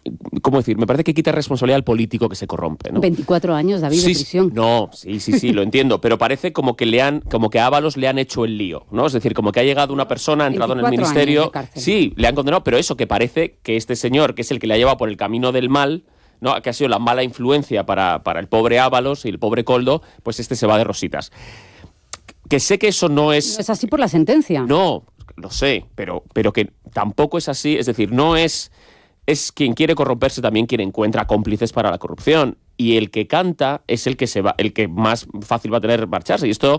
¿cómo decir? Me parece que quita responsabilidad al político que se corrompe, ¿no? 24 años, David, de prisión. No, sí, lo entiendo, pero parece como que a Ábalos le han hecho el lío, ¿no? Es decir, como que ha llegado una persona, ha entrado en el ministerio, sí, le han condenado, pero eso, que parece que este señor, que es el que le ha llevado por el camino del mal, ¿no? Que ha sido la mala influencia para el pobre Ábalos y el pobre Koldo, pues este se va de rositas. Que sé que eso no es... No es así por la sentencia. No, lo sé, pero que tampoco es así, es decir, no es... Es quien quiere corromperse también quien encuentra cómplices para la corrupción. Y el que canta es el que el que más fácil va a tener marcharse. Y esto,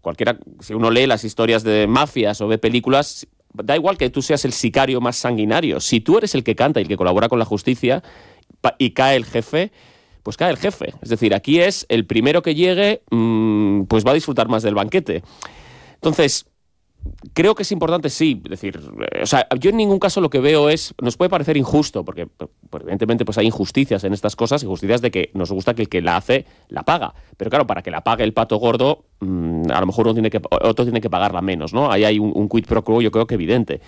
si uno lee las historias de mafias o ve películas, da igual que tú seas el sicario más sanguinario. Si tú eres el que canta y el que colabora con la justicia y cae el jefe, pues cae el jefe. Es decir, aquí es el primero que llegue, pues va a disfrutar más del banquete. Entonces, creo que es importante, sí, decir, o sea, yo en ningún caso lo que veo nos puede parecer injusto, porque evidentemente pues hay injusticias en estas cosas, injusticias de que nos gusta que el que la hace, la paga. Pero claro, para que la pague el pato gordo, a lo mejor otro tiene que pagarla menos, ¿no? Ahí hay un quid pro quo, yo creo que evidente.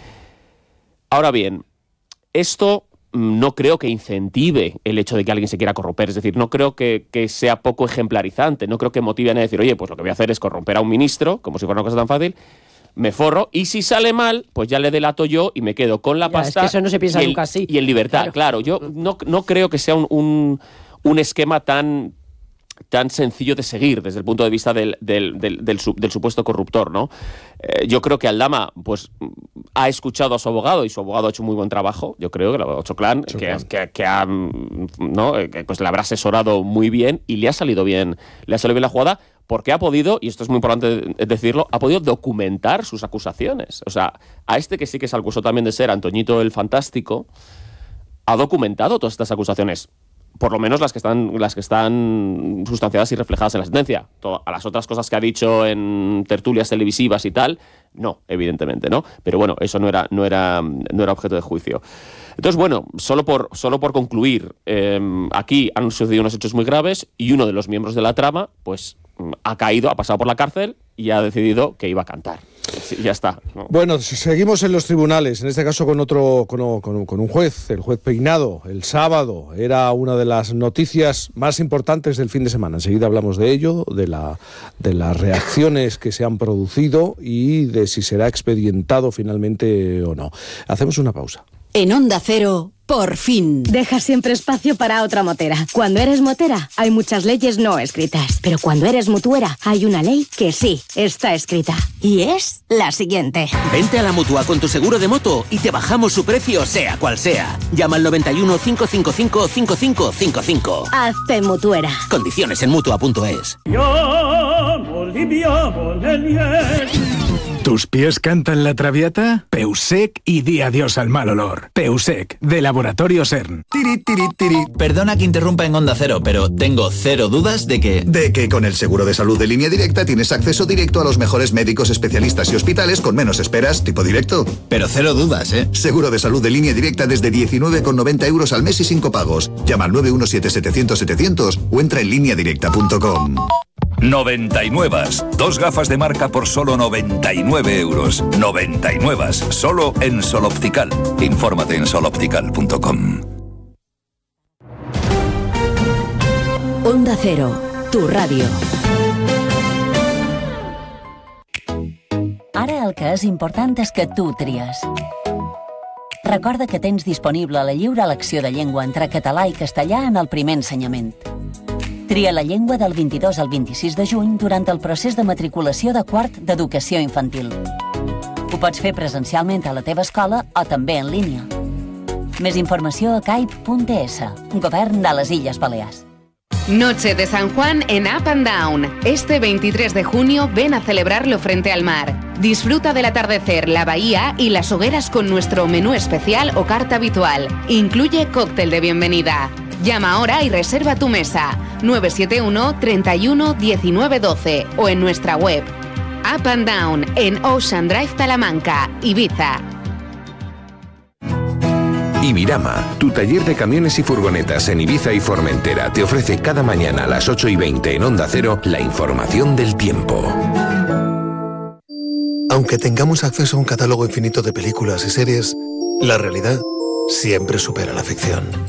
Ahora bien, esto no creo que incentive el hecho de que alguien se quiera corromper, es decir, no creo que sea poco ejemplarizante, no creo que motive a nadie a decir, oye, pues lo que voy a hacer es corromper a un ministro, como si fuera una cosa tan fácil, me forro, y si sale mal, pues ya le delato yo y me quedo con la pasta. Es que eso no se piensa nunca así. Y en libertad, claro. Yo no creo que sea un esquema tan sencillo de seguir desde el punto de vista del supuesto corruptor, ¿no? Yo creo que Aldama pues ha escuchado a su abogado y su abogado ha hecho muy buen trabajo, yo creo, que el abogado Choclán, que ha, ¿no? Pues le habrá asesorado muy bien y le ha salido bien la jugada, porque ha podido, y esto es muy importante decirlo, ha podido documentar sus acusaciones. O sea, a este que sí que se acusó también de ser Antoñito el Fantástico, ha documentado todas estas acusaciones. Por lo menos las que están sustanciadas y reflejadas en la sentencia. A las otras cosas que ha dicho en tertulias televisivas y tal, no, evidentemente, ¿no? Pero bueno, eso no era objeto de juicio. Entonces, bueno, solo por concluir, aquí han sucedido unos hechos muy graves y uno de los miembros de la trama, pues ha pasado por la cárcel y ha decidido que iba a cantar. Sí, ya está, ¿no? Bueno, seguimos en los tribunales, en este caso con un juez, el juez Peinado. El sábado era una de las noticias más importantes del fin de semana. Enseguida hablamos de ello, de las reacciones que se han producido y de si será expedientado finalmente o no. Hacemos una pausa. En Onda Cero, por fin. Deja siempre espacio para otra motera. Cuando eres motera, hay muchas leyes no escritas. Pero cuando eres mutuera, hay una ley que sí está escrita. Y es la siguiente. Vente a la Mutua con tu seguro de moto y te bajamos su precio, sea cual sea. Llama al 91 555 5555. Hazte mutuera. Condiciones en Mutua.es. ¿Tus pies cantan la Traviata? Peusec y di adiós al mal olor. Peusec, de Laboratorio CERN. Perdona que interrumpa en Onda Cero, pero tengo cero dudas de que con el seguro de salud de Línea Directa tienes acceso directo a los mejores médicos, especialistas y hospitales con menos esperas, tipo directo. Pero cero dudas, ¿eh? Seguro de salud de Línea Directa desde 19,90 € al mes y sin copagos. Llama al 917-700-700 o entra en lineadirecta.com. 99. Dos gafas de marca por solo 99 €. 99. Solo en Sol Optical. Infórmate en soloptical.com. Onda Cero, tu ràdio. Ara el que és important és que tu tries. Recorda que tens disponible la lliure elecció de llengua entre català i castellà en el primer ensenyament. Tria la llengua del 22 al 26 de juny durant el procés de matriculació de quart d'educació infantil. Ho pots fer presencialment a la teva escola o també en línia. Més informació a caip.es, Govern de les Illes Balears. Noche de San Juan en Up and Down. Este 23 de junio ven a celebrarlo frente al mar. Disfruta del atardecer, la bahía y las hogueras con nuestro menú especial o carta habitual. Incluye cóctel de bienvenida. Llama ahora y reserva tu mesa 971 31 19 12 o en nuestra web. Up and Down en Ocean Drive Talamanca, Ibiza. Imirama, tu taller de camiones y furgonetas en Ibiza y Formentera, te ofrece cada mañana a las 8:20 en Onda Cero la información del tiempo. Aunque tengamos acceso a un catálogo infinito de películas y series, la realidad siempre supera la ficción.